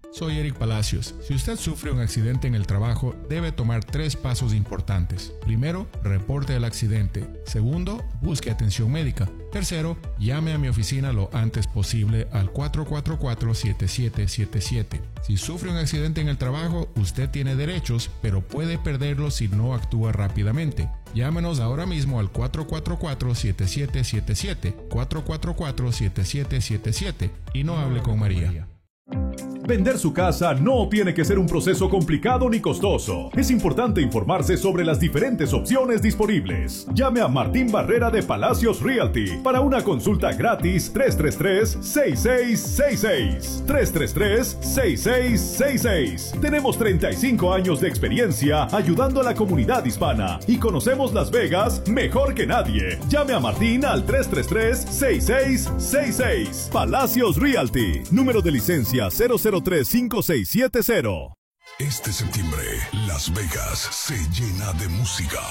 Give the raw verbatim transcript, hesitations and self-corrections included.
Soy Eric Palacios. Si usted sufre un accidente en el trabajo, debe tomar tres pasos importantes. Primero, reporte el accidente. Segundo, busque atención médica. Tercero, llame a mi oficina lo antes posible al cuatro cuatro cuatro, siete siete siete siete. Si sufre un accidente en el trabajo, usted tiene derechos, pero puede perderlos si no actúa rápidamente. Llámenos ahora mismo al cuatro cuatro cuatro, siete siete siete siete, cuatro cuatro cuatro, siete siete siete siete y no hable con María. Vender su casa no tiene que ser un proceso complicado ni costoso. Es importante informarse sobre las diferentes opciones disponibles. Llame a Martín Barrera de Palacios Realty para una consulta gratis tres tres tres, seis seis seis seis. tres tres tres, seis seis seis seis. Tenemos treinta y cinco años de experiencia ayudando a la comunidad hispana y conocemos Las Vegas mejor que nadie. Llame a Martín al tres tres tres, seis seis seis seis. Palacios Realty. Número de licencia cero cero tres cinco seis siete cero. Este septiembre, Las Vegas se llena de música.